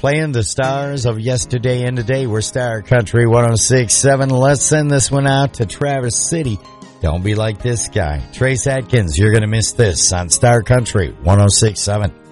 Playing the stars of yesterday and today. We're Star Country 106.7. Let's send this one out to Traverse City. Don't be like this guy. Trace Adkins, you're going to miss this on Star Country 106.7.